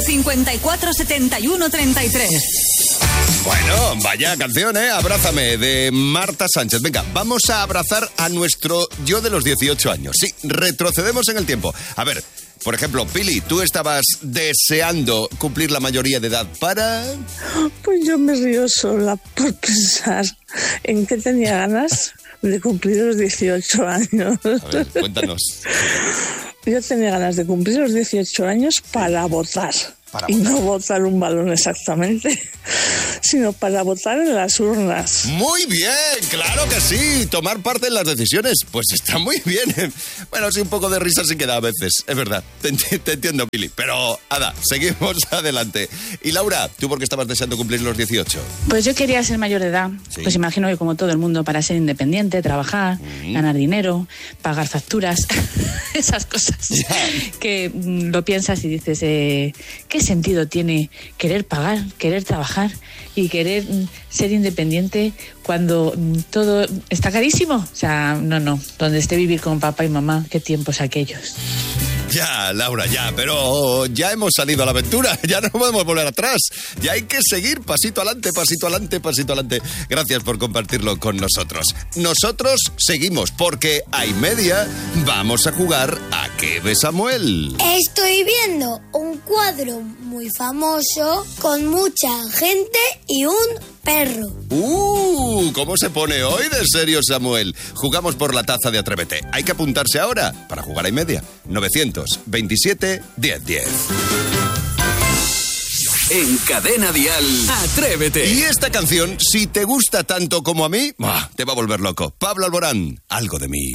54 71 33. Bueno, vaya canción, ¿eh? Abrázame, de Marta Sánchez. Venga, vamos a abrazar a nuestro yo de los 18 años. Sí, retrocedemos en el tiempo. A ver, por ejemplo, Pili, tú estabas deseando cumplir la mayoría de edad para... Pues yo me río sola por pensar en que tenía ganas de cumplir los 18 años. A ver, cuéntanos. Yo tenía ganas de cumplir los 18 años para votar. Y no votar un balón exactamente, sino para votar en las urnas. Muy bien, claro que sí. Tomar parte en las decisiones, pues está muy bien. Bueno, sí, un poco de risa sí queda a veces, es verdad. Te entiendo, Pili. Pero, Ada, seguimos adelante. Y Laura, ¿tú por qué estabas deseando cumplir los 18? Pues yo quería ser mayor de edad. Sí. Pues imagino que como todo el mundo, para ser independiente, trabajar, ganar dinero, pagar facturas, esas cosas. Que lo piensas y dices, ¿qué sentido tiene querer pagar, querer trabajar y querer ser independiente cuando todo está carísimo? O sea, no. Donde esté vivir con papá y mamá, qué tiempos aquellos. Ya, Laura, ya, pero ya hemos salido a la aventura, ya no podemos volver atrás, ya hay que seguir pasito adelante, pasito adelante, pasito adelante. Gracias por compartirlo con nosotros. Nosotros seguimos porque a y media vamos a jugar a ¿Qué ve Samuel? Estoy viendo un cuadro muy famoso con mucha gente y un perro. ¿Cómo se pone hoy de serio, Samuel? Jugamos por la taza de Atrévete. Hay que apuntarse ahora para jugar a y media. 927 1010. En Cadena Dial, Atrévete. Y esta canción, si te gusta tanto como a mí, te va a volver loco. Pablo Alborán, Algo de mí.